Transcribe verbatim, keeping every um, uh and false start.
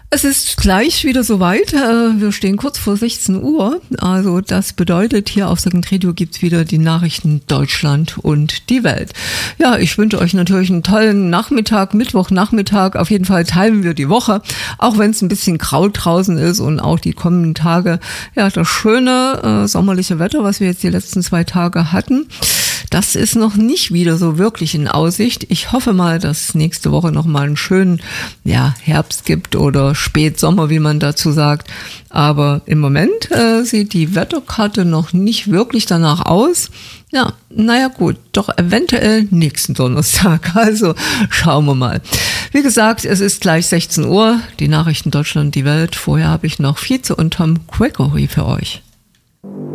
Es ist gleich wieder soweit. Wir stehen kurz vor sechzehn Uhr. Also das bedeutet, hier auf Second Radio gibt's wieder die Nachrichten Deutschland und die Welt. Ja, ich wünsche euch natürlich einen tollen Nachmittag, Mittwochnachmittag. Auf jeden Fall teilen wir die Woche, auch wenn es ein bisschen grau draußen ist und auch die kommenden Tage. Ja, das schöne äh, sommerliche Wetter, was wir jetzt die letzten zwei Tage hatten, das ist noch nicht wieder so wirklich in Aussicht. Ich hoffe mal, dass nächste Woche noch mal einen schönen ja, Herbst gibt oder Spätsommer, wie man dazu sagt. Aber im Moment äh, sieht die Wetterkarte noch nicht wirklich danach aus. Ja, naja gut, doch eventuell nächsten Donnerstag. Also schauen wir mal. Wie gesagt, es ist gleich sechzehn Uhr. Die Nachrichten Deutschland, die Welt. Vorher habe ich noch Vize und Tom Gregory für euch.